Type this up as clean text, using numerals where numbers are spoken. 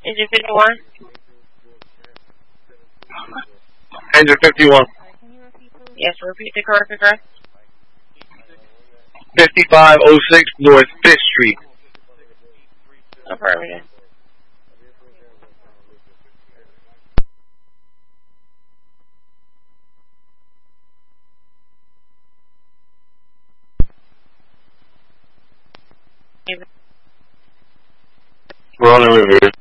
Engine 51? Engine 51. Yes, repeat the correct address. 5506 North 5th Street. Affirmative. We're on the review.